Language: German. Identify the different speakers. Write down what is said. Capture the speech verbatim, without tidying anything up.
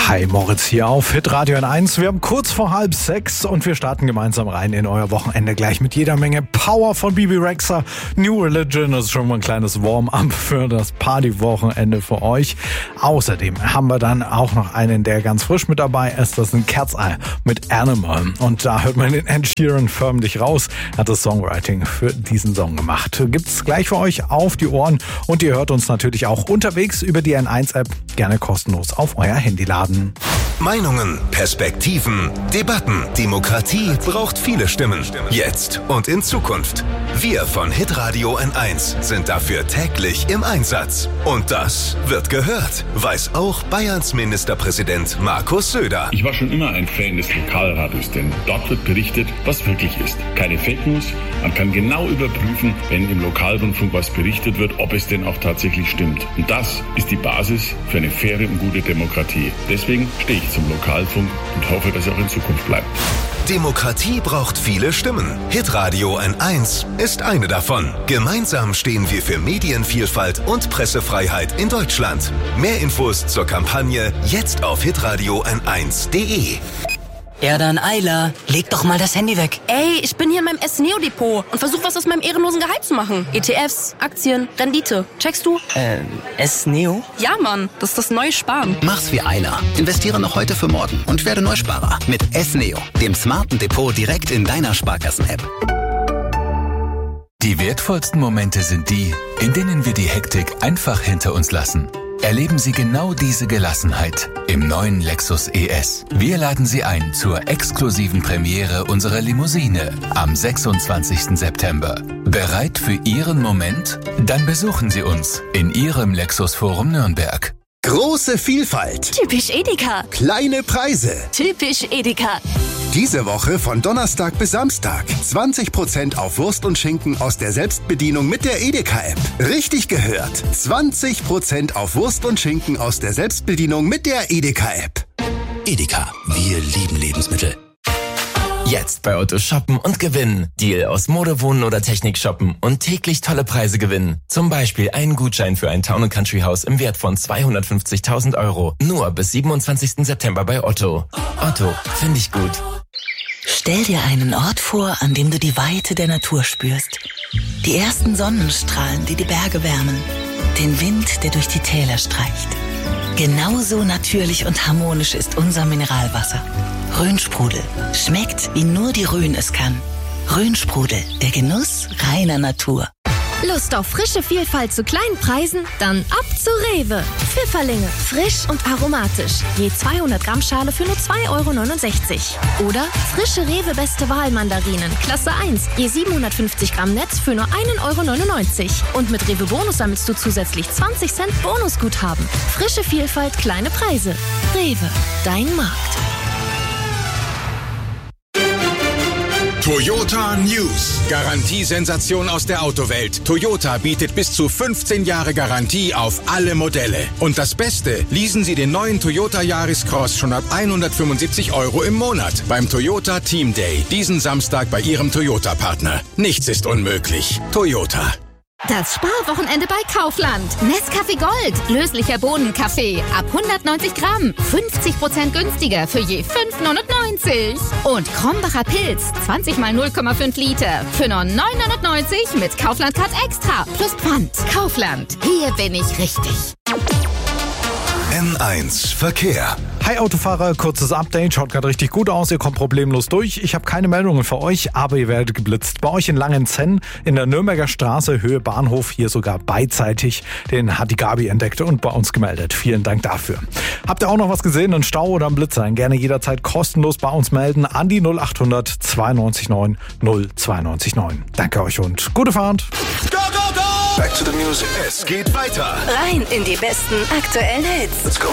Speaker 1: Hi, Moritz hier auf Hitradio N eins. Wir haben kurz vor halb sechs und wir starten gemeinsam rein in euer Wochenende gleich mit jeder Menge Power von Bebe Rexha. New Religion, das ist schon mal ein kleines Warm-up für das Party-Wochenende für euch. Außerdem haben wir dann auch noch einen, der ganz frisch mit dabei ist. Das ist ein Cat's Eye mit Animal. Und da hört man den Ed Sheeran förmlich raus. Hat das Songwriting für diesen Song gemacht. Gibt's gleich für euch auf die Ohren. Und ihr hört uns natürlich auch unterwegs über die N eins App. Gerne kostenlos auf euer Handy laden.
Speaker 2: Meinungen, Perspektiven, Debatten. Demokratie braucht viele Stimmen. Jetzt und in Zukunft. Wir von Hitradio N eins sind dafür täglich im Einsatz. Und das wird gehört, weiß auch Bayerns Ministerpräsident Markus Söder.
Speaker 3: Ich war schon immer ein Fan des Lokalradios, denn dort wird berichtet, was wirklich ist. Keine Fake News. Man kann genau überprüfen, wenn im Lokalrundfunk was berichtet wird, ob es denn auch tatsächlich stimmt. Und das ist die Basis für eine faire und gute Demokratie. Deswegen stehe ich zum Lokalfunk und hoffe, dass er auch in Zukunft bleibt.
Speaker 2: Demokratie braucht viele Stimmen. Hitradio N eins ist eine davon. Gemeinsam stehen wir für Medienvielfalt und Pressefreiheit in Deutschland. Mehr Infos zur Kampagne jetzt auf hitradio n eins punkt de.
Speaker 4: Ja, dann Ayla, leg doch mal das Handy weg.
Speaker 5: Ey, ich bin hier in meinem S-Neo-Depot und versuche was aus meinem ehrenlosen Gehalt zu machen. E T Fs, Aktien, Rendite. Checkst du?
Speaker 4: Ähm, S-Neo?
Speaker 5: Ja, Mann, das ist das neue Sparen.
Speaker 6: Mach's wie Ayla. Investiere noch heute für morgen und werde Neusparer mit S-Neo, dem smarten Depot direkt in deiner Sparkassen-App.
Speaker 7: Die wertvollsten Momente sind die, in denen wir die Hektik einfach hinter uns lassen. Erleben Sie genau diese Gelassenheit im neuen Lexus E S. Wir laden Sie ein zur exklusiven Premiere unserer Limousine am sechsundzwanzigsten September. Bereit für Ihren Moment? Dann besuchen Sie uns in Ihrem Lexus Forum Nürnberg.
Speaker 8: Große Vielfalt.
Speaker 9: Typisch Edeka.
Speaker 8: Kleine Preise.
Speaker 9: Typisch Edeka.
Speaker 8: Diese Woche von Donnerstag bis Samstag. zwanzig Prozent auf Wurst und Schinken aus der Selbstbedienung mit der Edeka-App. Richtig gehört. zwanzig Prozent auf Wurst und Schinken aus der Selbstbedienung mit der Edeka-App.
Speaker 10: Edeka. Wir lieben Lebensmittel. Jetzt bei Otto shoppen und gewinnen. Deal aus Mode, Wohnen oder Technik shoppen und täglich tolle Preise gewinnen. Zum Beispiel einen Gutschein für ein Town and Country Haus im Wert von zweihundertfünfzigtausend Euro. Nur bis siebenundzwanzigsten September bei Otto. Otto, finde ich gut.
Speaker 11: Stell dir einen Ort vor, an dem du die Weite der Natur spürst. Die ersten Sonnenstrahlen, die die Berge wärmen. Den Wind, der durch die Täler streicht. Genauso natürlich und harmonisch ist unser Mineralwasser. Rhönsprudel. Schmeckt, wie nur die Rhön es kann. Rhönsprudel, der Genuss reiner Natur.
Speaker 12: Lust auf frische Vielfalt zu kleinen Preisen? Dann ab zu Rewe. Pfifferlinge, frisch und aromatisch. Je zweihundert Gramm Schale für nur zwei Euro neunundsechzig. Oder frische Rewe Beste Wahl Mandarinen, Klasse eins. Je siebenhundertfünfzig Gramm Netz für nur einen Euro neunundneunzig. Und mit Rewe Bonus sammelst du zusätzlich zwanzig Cent Bonusguthaben. Frische Vielfalt, kleine Preise. Rewe, dein Markt.
Speaker 13: Toyota News. Garantiesensation aus der Autowelt. Toyota bietet bis zu fünfzehn Jahre Garantie auf alle Modelle. Und das Beste, leasen Sie den neuen Toyota Yaris Cross schon ab hundertfünfundsiebzig Euro im Monat beim Toyota Team Day. Diesen Samstag bei Ihrem Toyota-Partner. Nichts ist unmöglich. Toyota.
Speaker 14: Das Sparwochenende bei Kaufland. Nescafé Gold. Löslicher Bohnenkaffee. Ab hundertneunzig Gramm. fünfzig Prozent günstiger für je fünf neunundneunzig. Und Krombacher Pilz. zwanzig mal null Komma fünf Liter. Für nur neun neunundneunzig mit Kaufland Card Extra. Plus Pfand. Kaufland. Hier bin ich richtig.
Speaker 2: N eins Verkehr.
Speaker 1: Hi Autofahrer, kurzes Update, schaut gerade richtig gut aus, ihr kommt problemlos durch. Ich habe keine Meldungen für euch, aber ihr werdet geblitzt. Bei euch in Langenzenn, in der Nürnberger Straße, Höhe Bahnhof, hier sogar beidseitig. Den hat die Gabi entdeckt und bei uns gemeldet. Vielen Dank dafür. Habt ihr auch noch was gesehen, einen Stau oder einen Blitzer? Gerne jederzeit kostenlos bei uns melden an die null acht hundert zweiundneunzig neun null zweiundneunzig neun. Danke euch und gute Fahrt.
Speaker 2: Go, go, go! Back to the music. Es geht weiter.
Speaker 9: Rein in die besten aktuellen Hits.
Speaker 2: Let's go.